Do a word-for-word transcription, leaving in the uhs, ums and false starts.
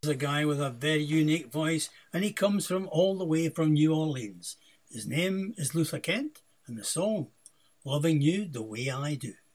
a guy with a very unique voice, and he comes from all the way from New Orleans. His name is Luther Kent, and the song, Loving You the Way I Do.